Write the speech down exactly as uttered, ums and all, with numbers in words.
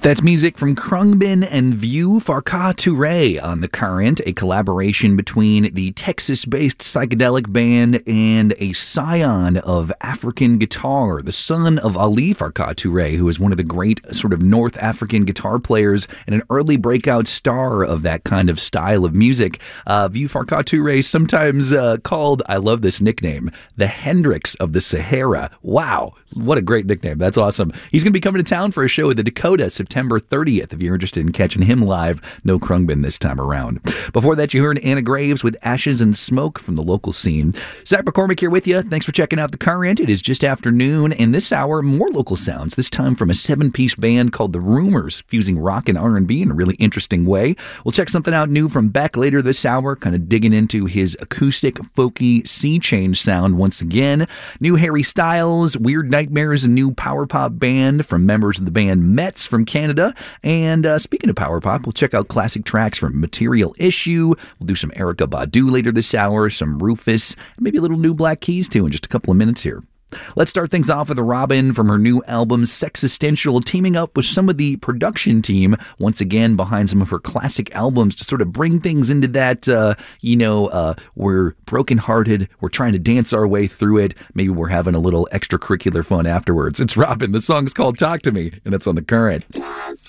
That's music from Khruangbin and Vieux Farka Touré on The Current, a collaboration between the Texas-based psychedelic band and a scion of African guitar, the son of Ali Farka Touré, who is one of the great sort of North African guitar players and an early breakout star of that kind of style of music. Uh, Vieux Farka Touré, sometimes uh, called, I love this nickname, the Hendrix of the Sahara. Wow, what a great nickname. That's awesome. He's going to be coming to town for a show at the Dakota September thirtieth. If you're interested in catching him live, no Khruangbin this time around. Before that, you heard Anna Graves with Ashes and Smoke from the local scene. Zach McCormick here with you. Thanks for checking out The Current. It is just after noon, and this hour, more local sounds, this time from a seven-piece band called The Rumors, fusing rock and R and B in a really interesting way. We'll check something out new from Beck later this hour, kind of digging into his acoustic, folky, sea change sound once again. New Harry Styles, Weird Nightmares, a new power pop band from members of the band Mets from Canada. And uh, speaking of power pop, we'll check out classic tracks from Material Issue. We'll do some Erykah Badu later this hour, some Rufus, and maybe a little new Black Keys too in just a couple of minutes here. Let's start things off with Robyn from her new album Sexistential, teaming up with some of the production team once again behind some of her classic albums to sort of bring things into that, uh, you know, uh, we're brokenhearted, we're trying to dance our way through it, maybe we're having a little extracurricular fun afterwards. It's Robyn, the song's called Talk to Me, and it's on The Current. Talk